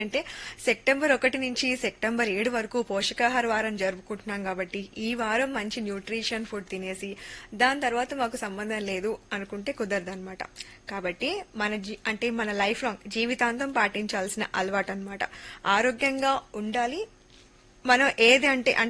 అంటే సెప్టెంబర్ 1 నుంచి సెప్టెంబర్ 7 వరకు పోషకాహార వారం జరుపుకుంటున్నాం కాబట్టి ఈ వారం మంచి న్యూట్రిషన్ ఫుడ్ తినేసి దాని తర్వాత మాకు సంబంధం లేదు అనుకుంటే కుదరదన్నమాట. కాబట్టి అంటే మన లైఫ్ లాంగ్ జీవితాంతం పాటించాల్సిన అలవాటు అన్నమాట. ఆరోగ్యంగా ఉండాలి. మనం ఏది అంటే